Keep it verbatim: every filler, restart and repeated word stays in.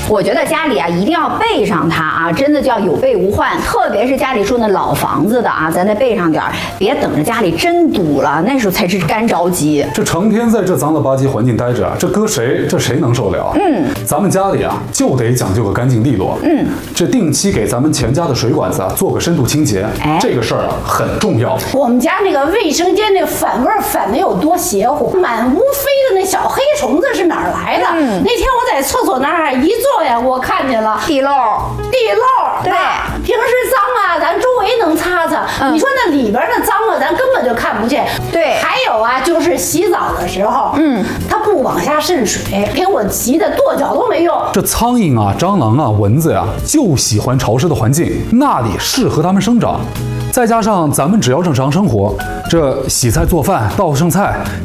我觉得家里啊一定要备上它啊，真的叫有备无患。特别是家里住那老房子的啊，咱再备上点儿，别等着家里真堵了，那时候才是干着急。 这成天在这脏了吧唧环境待着，这搁谁这谁能受了？嗯，咱们家里啊就得讲究个干净利落。嗯，这定期给咱们全家的水管子啊做个深度清洁，哎，这个事儿啊很重要。 我们家那个卫生间那个反味反的有多邪乎，满屋飞的那小黑虫子是哪儿来的？嗯、那天我在厕所那儿一坐呀，我看见了地漏， 地漏。 对， 平时脏啊，咱周围能擦擦。嗯、你说那里边的脏啊，咱根本就看不见。 对， 还有啊，就是洗澡的时候，嗯，它不往下渗水，给我急的跺脚都没用。 这苍蝇啊、蟑螂啊、蚊子呀、啊，就喜欢潮湿的环境，那里适合它们生长。再加上咱们只要正常生活，这洗菜做饭、倒剩菜。